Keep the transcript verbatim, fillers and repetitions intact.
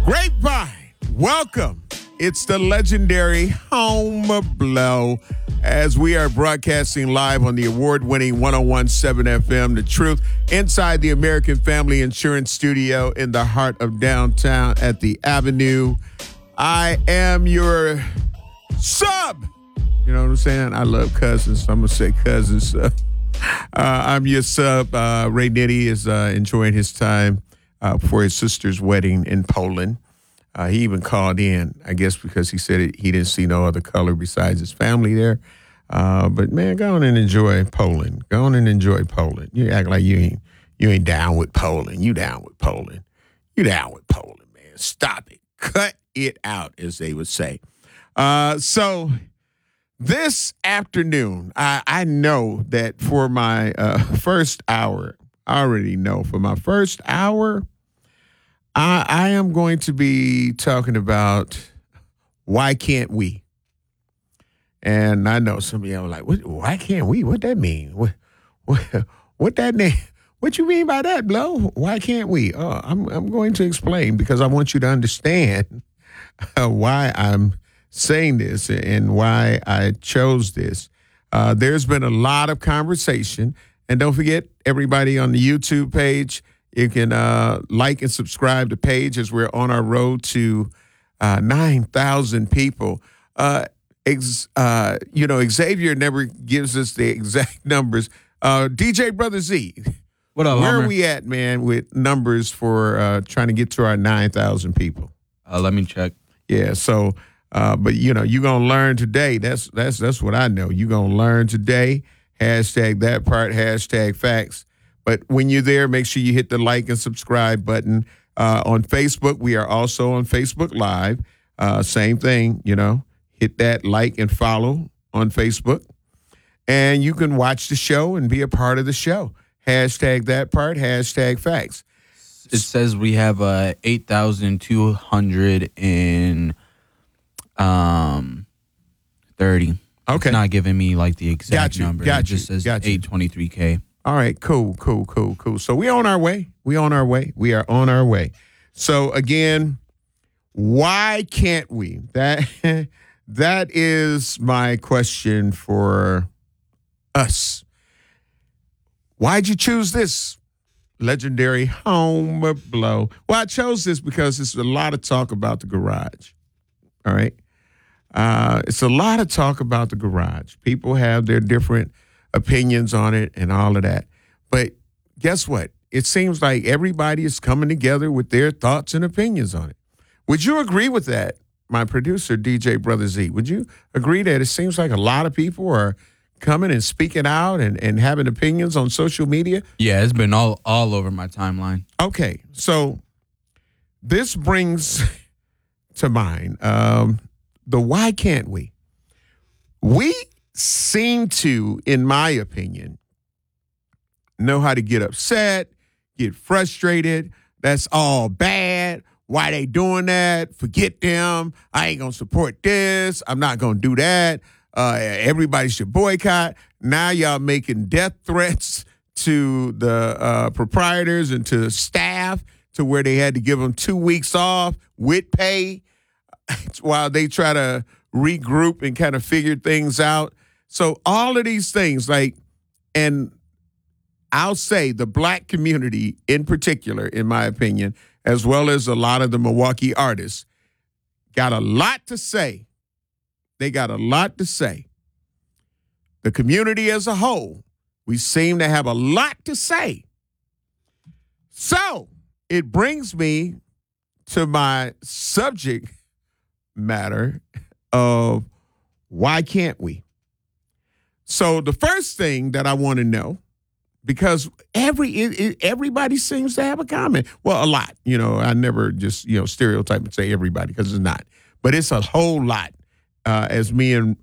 Grapevine, welcome. It's the legendary Home Blow as we are broadcasting live on the award-winning one oh one point seven F M, The Truth, inside the American Family Insurance Studio in the heart of downtown at the Avenue. I am your sub. You know what I'm saying? I love cousins, so I'm going to say cousins. Uh, I'm your sub. Uh, Ray Nitty is uh, enjoying his time uh, for his sister's wedding in Poland. Uh, he even called in, I guess, because he said it, he didn't see no other color besides his family there. Uh, but, man, go on and enjoy Poland. Go on and enjoy Poland. You act like you ain't you ain't down with Poland. You down with Poland. You down with Poland, man. Stop it. Cut it out, as they would say. Uh, so this afternoon, I, I know that for my uh, first hour, I already know, for my first hour, I, I am going to be talking about why can't we? And I know some of y'all are like, what, why can't we? What that mean? What what, what that name? What you mean by that, Blow? Why can't we? Oh, I'm I'm going to explain because I want you to understand uh, why I'm saying this and why I chose this. Uh, there's been a lot of conversation, and don't forget, everybody on the YouTube page, you can uh, like and subscribe to the page as we're on our road to uh, nine thousand people. Uh, ex, uh, you know, Xavier never gives us the exact numbers. Uh, D J Brother Z, what up, where Homer? are we at, man, with numbers for uh, trying to get to our nine thousand people? Uh, let me check. Yeah, so, uh, but, you know, you're going to learn today. That's, that's, that's what I know. You're going to learn today. Hashtag that part, hashtag facts. But when you're there, make sure you hit the like and subscribe button. Uh, on Facebook, we are also on Facebook Live. Uh, same thing, you know, hit that like and follow on Facebook. And you can watch the show and be a part of the show. Hashtag that part, hashtag facts. It says we have uh, eight thousand two hundred thirty. Okay. It's not giving me like the exact Got you, number. got it just you, says got you. eight twenty-three K. All right, cool, cool, cool, cool. So we on our way. We on our way. We are on our way. So again, why can't we? That that is my question for us. Why'd you choose this legendary Home Blow? Well, I chose this because there's a lot of talk about the garage. All right. Uh, it's a lot of talk about the garage. People have their different opinions on it and all of that. But guess what? It seems like everybody is coming together with their thoughts and opinions on it. Would you agree with that, my producer, D J Brother Z? Would you agree that it seems like a lot of people are coming and speaking out and, and having opinions on social media? Yeah, it's been all, all over my timeline. Okay, so this brings to mind um, the why can't we? We seem to, in my opinion, know how to get upset, get frustrated. That's all bad. Why they doing that? Forget them. I ain't going to support this. I'm not going to do that. Uh, everybody should boycott. Now y'all making death threats to the uh, proprietors and to staff to where they had to give them two weeks off with pay while they try to regroup and kind of figure things out. So all of these things, like, and I'll say the black community in particular, in my opinion, as well as a lot of the Milwaukee artists, got a lot to say. They got a lot to say. The community as a whole, we seem to have a lot to say. So it brings me to my subject matter of why can't we? So the first thing that I want to know, because every it, it, everybody seems to have a comment. Well, a lot. You know, I never just, you know, stereotype and say everybody because it's not. But it's a whole lot, uh, as me and